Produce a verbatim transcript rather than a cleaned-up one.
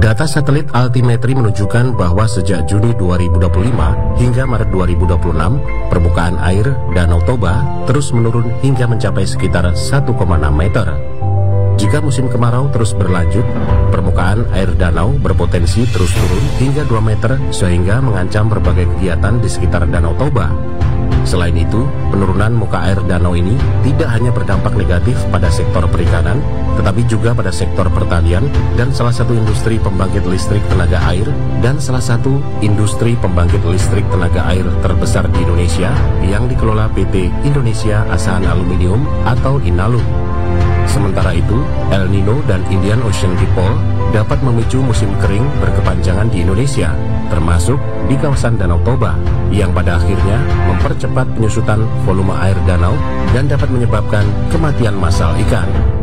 Data satelit altimetri menunjukkan bahwa sejak Juni dua ribu dua puluh lima hingga Maret dua ribu dua puluh enam, permukaan air Danau Toba terus menurun hingga mencapai sekitar satu koma enam meter. Jika musim kemarau terus berlanjut, permukaan air danau berpotensi terus turun hingga dua meter sehingga mengancam berbagai kegiatan di sekitar Danau Toba. Selain itu, penurunan muka air danau ini tidak hanya berdampak negatif pada sektor perikanan, tetapi juga pada sektor pertanian dan salah satu industri pembangkit listrik tenaga air dan salah satu industri pembangkit listrik tenaga air terbesar di Indonesia yang dikelola P T Indonesia Asahan Aluminium atau INALUM. Sementara itu, El Nino dan Indian Ocean Dipole dapat memicu musim kering berkepanjangan di Indonesia, termasuk di kawasan Danau Toba, yang pada akhirnya mempercepat penyusutan volume air danau dan dapat menyebabkan kematian massal ikan.